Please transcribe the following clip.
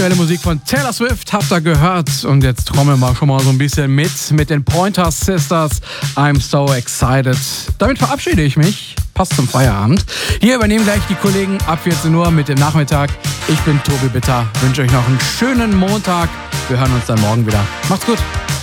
Aktuelle Musik von Taylor Swift habt ihr gehört und jetzt trommeln wir schon mal so ein bisschen mit den Pointer Sisters. I'm so excited. Damit verabschiede ich mich. Passt zum Feierabend. Hier übernehmen gleich die Kollegen ab 14 Uhr mit dem Nachmittag. Ich bin Tobi Bitter. Wünsche euch noch einen schönen Montag. Wir hören uns dann morgen wieder. Macht's gut.